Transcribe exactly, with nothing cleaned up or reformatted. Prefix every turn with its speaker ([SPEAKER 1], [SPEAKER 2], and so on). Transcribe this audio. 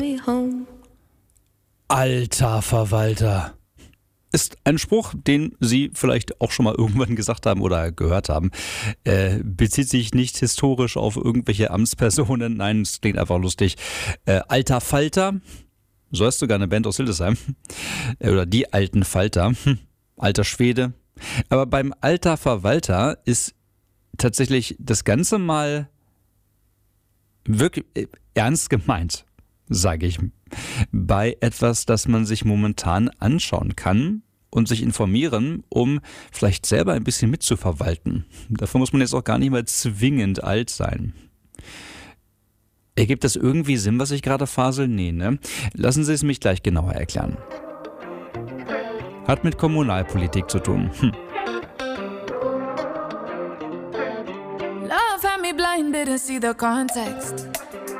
[SPEAKER 1] Alter Verwalter. Ist ein Spruch, den Sie vielleicht auch schon mal irgendwann gesagt haben oder gehört haben. Äh, bezieht sich nicht historisch auf irgendwelche Amtspersonen. Nein, es klingt einfach lustig. Äh, Alter Falter. So heißt sogar eine Band aus Hildesheim. Äh, oder die alten Falter. Hm. Alter Schwede. Aber beim Alter Verwalter ist tatsächlich das Ganze mal wirklich äh, ernst gemeint, sage ich, bei etwas, das man sich momentan anschauen kann und sich informieren, um vielleicht selber ein bisschen mitzuverwalten. Dafür muss man jetzt auch gar nicht mal zwingend alt sein. Ergibt das irgendwie Sinn, was ich gerade fasel? Nee, ne? Lassen Sie es mich gleich genauer erklären. Hat mit Kommunalpolitik zu tun. Hm.
[SPEAKER 2] Love had me blind, didn't see the context.